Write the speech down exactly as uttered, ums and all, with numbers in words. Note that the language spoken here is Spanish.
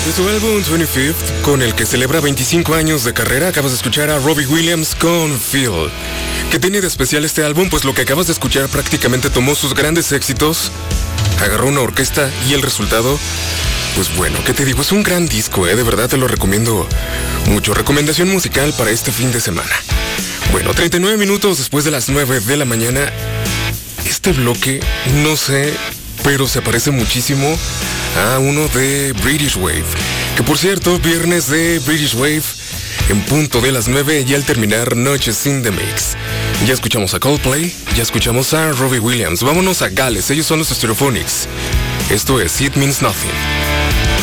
De su álbum veinticinco, con el que celebra veinticinco años de carrera, acabas de escuchar a Robbie Williams con Feel. ¿Qué tiene de especial este álbum? Pues lo que acabas de escuchar prácticamente tomó sus grandes éxitos, agarró una orquesta y el resultado, pues bueno, ¿qué te digo? Es un gran disco, ¿eh? De verdad te lo recomiendo mucho. Recomendación musical para este fin de semana. Bueno, treinta y nueve minutos después de las nueve de la mañana. Este bloque, no sé, pero se parece muchísimo a uno de British Wave. Que por cierto, viernes de British Wave en punto de las nueve y al terminar Noches in the Mix. Ya escuchamos a Coldplay, ya escuchamos a Robbie Williams. Vámonos a Gales, ellos son los Stereophonics. Esto es It Means Nothing.